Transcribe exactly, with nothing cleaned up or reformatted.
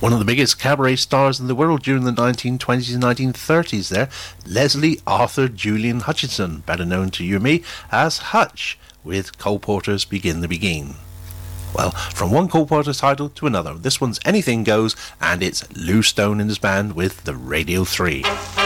One of the biggest cabaret stars in the world during the nineteen twenties and nineteen thirties there, Leslie Arthur Julian Hutchinson, better known to you and me as Hutch, with Cole Porter's Begin the Begin. Well, from one Cole Porter title to another, this one's Anything Goes, and it's Lou Stone and his band with the Radio three.